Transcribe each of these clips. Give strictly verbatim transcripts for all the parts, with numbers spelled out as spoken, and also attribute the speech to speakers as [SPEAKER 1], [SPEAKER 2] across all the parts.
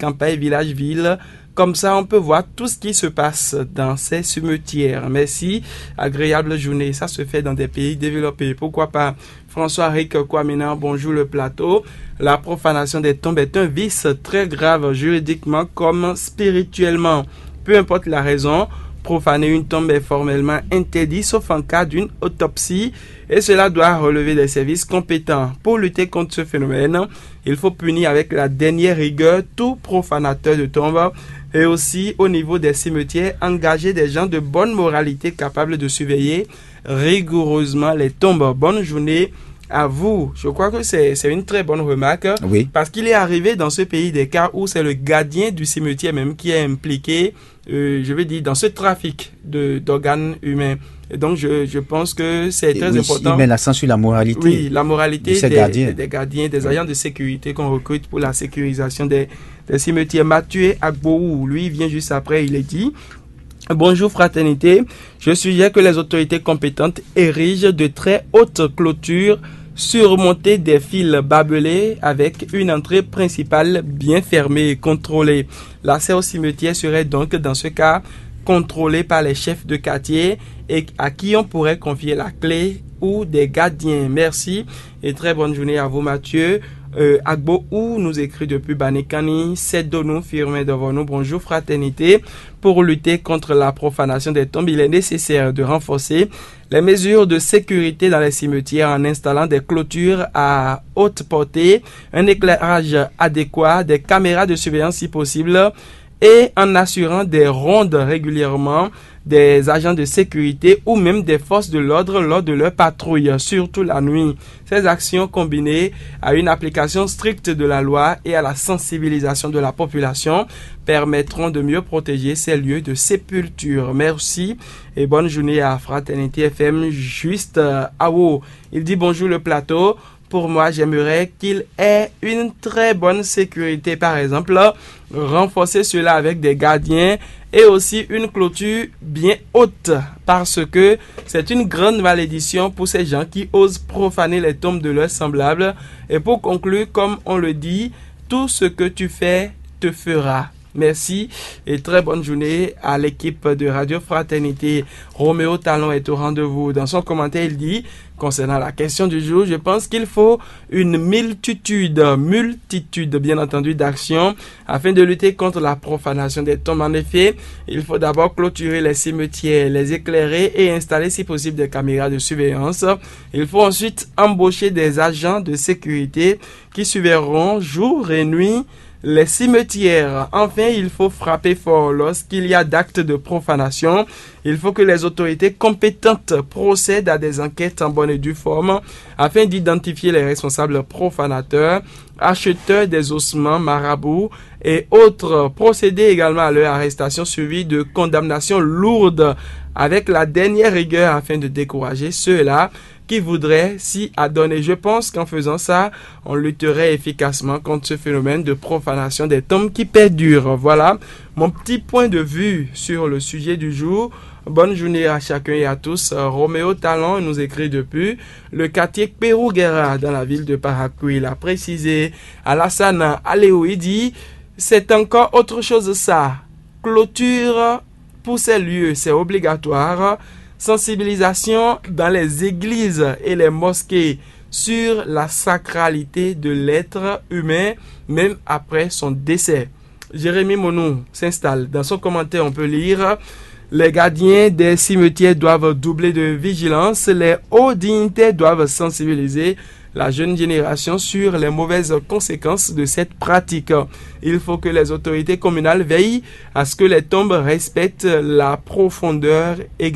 [SPEAKER 1] campagne, village, ville. Comme ça, on peut voir tout ce qui se passe dans ces cimetières. Merci, agréable journée. Ça se fait dans des pays développés. Pourquoi pas? François Rick Kwamina, bonjour le plateau. La profanation des tombes est un vice très grave juridiquement comme spirituellement. Peu importe la raison, profaner une tombe est formellement interdit sauf en cas d'une autopsie et cela doit relever des services compétents. Pour lutter contre ce phénomène, il faut punir avec la dernière rigueur tout profanateur de tombes et aussi au niveau des cimetières, engager des gens de bonne moralité capables de surveiller rigoureusement les tombes. Bonne journée à vous. Je crois que c'est, c'est une très bonne remarque.
[SPEAKER 2] Oui. Parce
[SPEAKER 1] qu'il est arrivé dans ce pays des cas où c'est le gardien du cimetière même qui est impliqué, euh, je veux dire, dans ce trafic de, d'organes humains. Et donc, je, je pense que c'est très
[SPEAKER 2] oui,
[SPEAKER 1] important.
[SPEAKER 2] Il met l'accent sur la moralité.
[SPEAKER 1] Oui, la moralité
[SPEAKER 2] de
[SPEAKER 1] des,
[SPEAKER 2] gardiens.
[SPEAKER 1] des, des gardiens, des agents de sécurité qu'on recrute pour la sécurisation des, des cimetières. Mathieu Agboou, lui, vient juste après, il est dit... Bonjour fraternité, je suggère que les autorités compétentes érigent de très hautes clôtures surmontées des fils barbelés avec une entrée principale bien fermée et contrôlée. L'accès au cimetière serait donc dans ce cas contrôlé par les chefs de quartier et à qui on pourrait confier la clé ou des gardiens. Merci et très bonne journée à vous Mathieu. Euh, Agbo ou nous écrit depuis Banikani, c'est de nous firmer devant nous. Bonjour fraternité. Pour lutter contre la profanation des tombes, il est nécessaire de renforcer les mesures de sécurité dans les cimetières en installant des clôtures à haute portée, un éclairage adéquat, des caméras de surveillance si possible et en assurant des rondes régulièrement des agents de sécurité ou même des forces de l'ordre lors de leur patrouille, surtout la nuit. Ces actions combinées à une application stricte de la loi et à la sensibilisation de la population permettront de mieux protéger ces lieux de sépulture. Merci et bonne journée à Fraternité F M. Juste euh, Awo, il dit bonjour le plateau. Pour moi, j'aimerais qu'il ait une très bonne sécurité. Par exemple, renforcer cela avec des gardiens et aussi une clôture bien haute parce que c'est une grande malédiction pour ces gens qui osent profaner les tombes de leurs semblables. Et pour conclure, comme on le dit, tout ce que tu fais te fera. Merci et très bonne journée à l'équipe de Radio Fraternité. Roméo Talon est au rendez-vous. Dans son commentaire, il dit, concernant la question du jour, je pense qu'il faut une multitude, multitude, bien entendu, d'actions afin de lutter contre la profanation des tombes. En effet, il faut d'abord clôturer les cimetières, les éclairer et installer si possible des caméras de surveillance. Il faut ensuite embaucher des agents de sécurité qui surveilleront jour et nuit les cimetières. Enfin, il faut frapper fort lorsqu'il y a d'actes de profanation. Il faut que les autorités compétentes procèdent à des enquêtes en bonne et due forme afin d'identifier les responsables profanateurs, acheteurs des ossements, marabouts et autres. Procéder également à leur arrestation suivie de condamnations lourdes avec la dernière rigueur afin de décourager ceux-là qui voudraient s'y adonner. Je pense qu'en faisant ça, on lutterait efficacement contre ce phénomène de profanation des tombes qui perdure. Voilà mon petit point de vue sur le sujet du jour. Bonne journée à chacun et à tous. Roméo Talon nous écrit depuis le quartier Pérouguera dans la ville de Parakou. Il a précisé Alassane Aléo, il dit c'est encore autre chose ça. Clôture pour ces lieux, c'est obligatoire. Sensibilisation dans les églises et les mosquées sur la sacralité de l'être humain, même après son décès. Jérémy Monou s'installe. Dans son commentaire, on peut lire « Les gardiens des cimetières doivent doubler de vigilance. Les hauts dignitaires doivent sensibiliser la jeune génération sur les mauvaises conséquences de cette pratique. Il faut que les autorités communales veillent à ce que les tombes respectent la profondeur également. »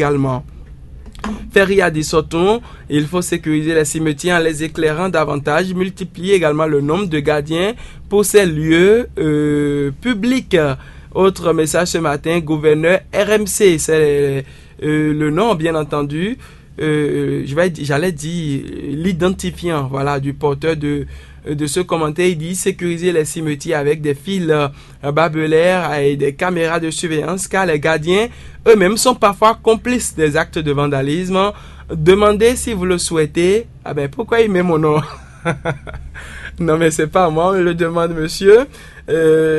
[SPEAKER 1] Feria dit Soton, il faut sécuriser les cimetières en les éclairant davantage, multiplier également le nombre de gardiens pour ces lieux euh, publics. Autre message ce matin, gouverneur R M C, c'est euh, le nom bien entendu, euh, je vais, j'allais dire l'identifiant, voilà, du porteur de de ce commentaire. Il dit sécuriser les cimetières avec des fils euh, barbelaires et des caméras de surveillance car les gardiens eux-mêmes sont parfois complices des actes de vandalisme. Demandez si vous le souhaitez. Ah ben pourquoi il met mon nom? Non mais c'est pas moi, on le demande monsieur. Euh,